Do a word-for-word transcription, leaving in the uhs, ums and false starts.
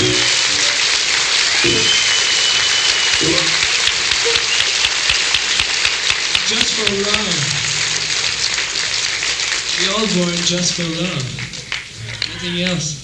Just for love. We all born just for love. Nothing else.